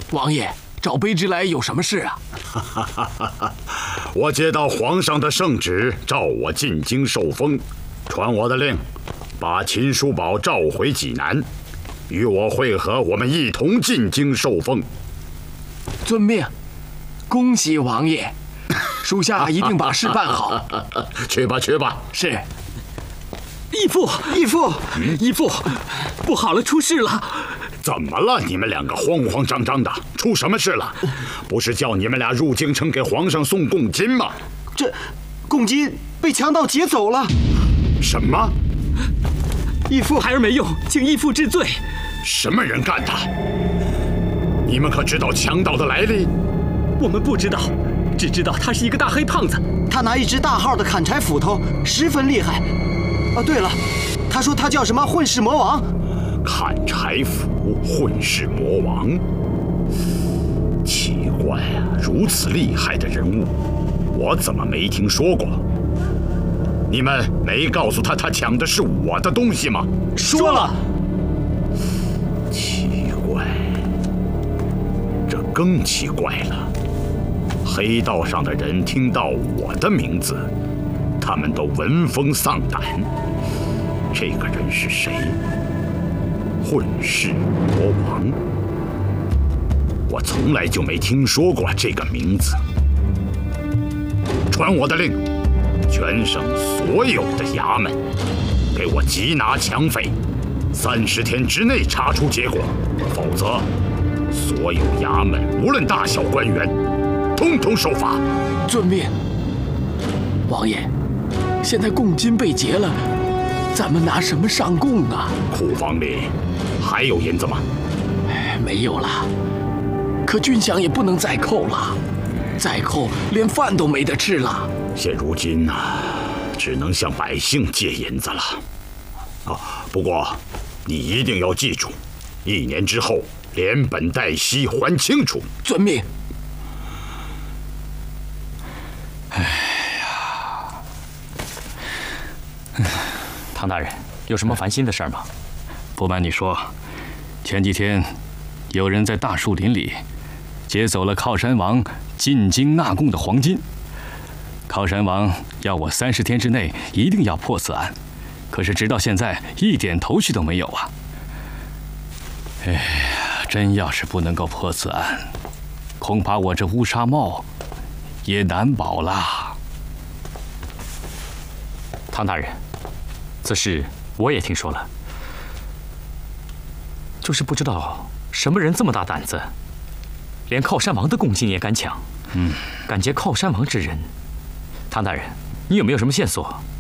王爷，找卑职来有什么事啊？ 我接到皇上的圣旨，召我进京受封，传我的令，把秦叔宝召回济南，与我会合，我们一同进京受封。 遵命。恭喜王爷，属下一定把事办好。 去吧，去吧。 是。 义父，义父，不好了，出事了！ 怎么了？你们两个慌慌张张的，出什么事了？不是叫你们俩入京城给皇上送贡金吗？ 这贡金被强盗劫走了。 什么？ 义父，孩儿没用，请义父治罪。 什么人干的？你们可知道强盗的来历？ 我们不知道，只知道他是一个大黑胖子。 他拿一只大号的砍柴斧头，十分厉害。哦，对了，他说他叫什么混世魔王。 砍柴斧，混世魔王。奇怪啊，如此厉害的人物，我怎么没听说过？你们没告诉他抢的是我的东西吗？ 说了。 奇怪，这更奇怪了。黑道上的人听到我的名字，他们都闻风丧胆。这个人是谁？混世魔王，我从来就没听说过这个名字。传我的令，全省所有的衙门，给我缉拿抢匪，30天之内查出结果，否则所有衙门无论大小官员，统统受罚。 遵命。王爷，现在贡金被劫了，咱们拿什么上贡啊？ 库房里还有银子吗？ 没有了。可军饷也不能再扣了，再扣连饭都没得吃了。 现如今呢，只能向百姓借银子了。不过你一定要记住，1年之后连本带息还清楚。 遵命。 唐大人，有什么烦心的事吗？ 不瞒你说，前几天有人在大树林里劫走了靠山王进京纳贡的黄金。靠山王要我30天之内一定要破此案，可是直到现在一点头绪都没有啊！哎呀，真要是不能够破此案，恐怕我这乌纱帽也难保啦。 唐大人，此事我也听说了，就是不知道什么人这么大胆子，连靠山王的贡金也敢抢。敢劫靠山王之人。唐大人，你有没有什么线索，